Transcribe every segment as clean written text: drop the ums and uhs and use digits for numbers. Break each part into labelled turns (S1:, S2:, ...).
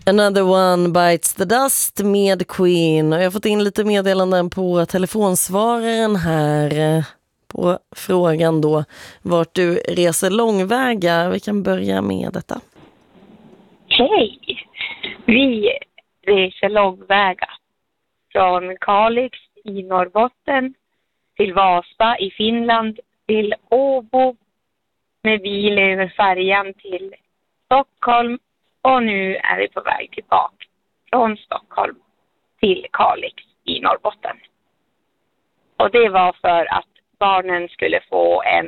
S1: Another One Bites the Dust med Queen. Och jag har fått in lite meddelanden på telefonsvararen här på frågan då vart du reser långväga. Vi kan börja med detta.
S2: Hej! Vi reser långväga från Kalix i Norrbotten till Vasa i Finland till Åbo med bil över färjan till Stockholm. Och nu är vi på väg tillbaka från Stockholm till Kalix i Norrbotten. Och det var för att barnen skulle få en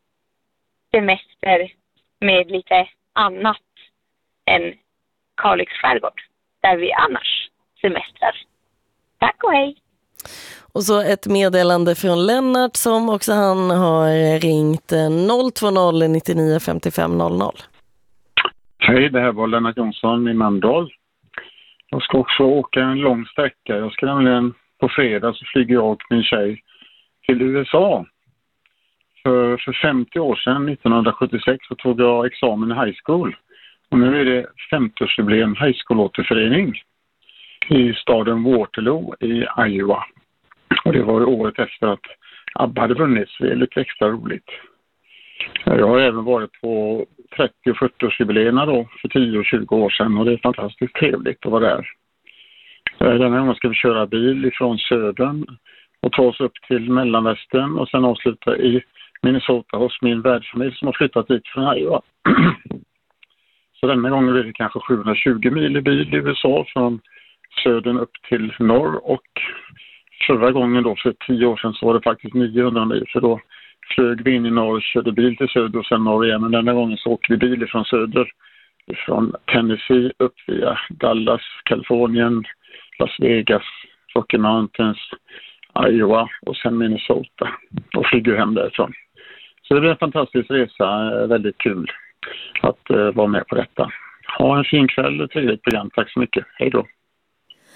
S2: semester med lite annat än Kalix skärgård, där vi annars semestrar. Tack och hej!
S1: Och så ett meddelande från Lennart som också han har ringt 020 99 55 00.
S3: Hej, det här var Lennart Jonsson i Mölndal. Jag ska också åka en lång sträcka. Jag ska nämligen på fredag så flyger jag och min tjej till USA. För 50 år sedan, 1976, så tog jag examen i high school. Och nu är det 50-årsjubileum high school-återförening i staden Waterloo i Iowa. Och det var året efter att ABBA hade vunnit, så det är lite extra roligt. Jag har även varit på 30- och 40-årsjubileerna då för 10 och 20 år sedan och det är fantastiskt trevligt att vara där. Den här gången ska vi köra bil ifrån södern och ta oss upp till mellanvästern och sen avsluta i Minnesota hos min värdfamilj som har flyttat dit från Iowa. Så denna gången blir det kanske 720 mil i bil i USA från södern upp till norr och förra gången då för 10 år sedan så var det faktiskt 900 mil för då flög vi in i norr, körde bil till söder och sen norr igen. Men denna gången så åker vi bil från söder, från Tennessee upp via Dallas, Kalifornien, Las Vegas, Rocky Mountains, Iowa och sen Minnesota och flyger hem därifrån. Så det blir en fantastisk resa, väldigt kul att vara med på detta. Ha en fin kväll och trevligt program, tack så mycket, hej då!